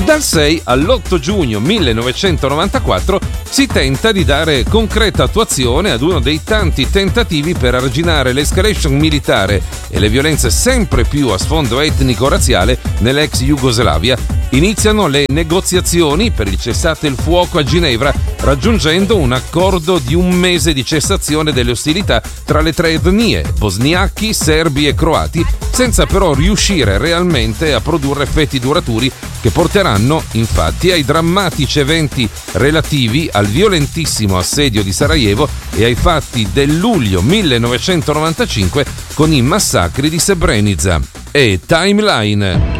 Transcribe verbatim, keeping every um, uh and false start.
Dal sei all'otto giugno millenovecentonovantaquattro si tenta di dare concreta attuazione ad uno dei tanti tentativi per arginare l'escalation militare e le violenze sempre più a sfondo etnico-razziale nell'ex Jugoslavia. Iniziano le negoziazioni per il cessate il fuoco a Ginevra, raggiungendo un accordo di un mese di cessazione delle ostilità tra le tre etnie, bosniachi, serbi e croati, senza però riuscire realmente a produrre effetti duraturi che porteranno infatti ai drammatici eventi relativi al violentissimo assedio di Sarajevo e ai fatti del luglio millenovecentonovantacinque con i massacri di Srebrenica. E Timeline.